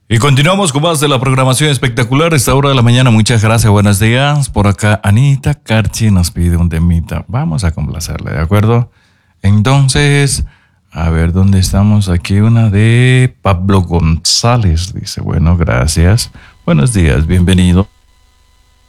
Y continuamos con más de la programación espectacular. Esta hora de la mañana, muchas gracias, buenos días. Por acá, Anita Carchi nos pide un temita. Vamos a complacerle, ¿de acuerdo? Entonces, a ver, ¿dónde estamos? Aquí una de Pablo González. Dice, bueno, gracias. Buenos días, bienvenido.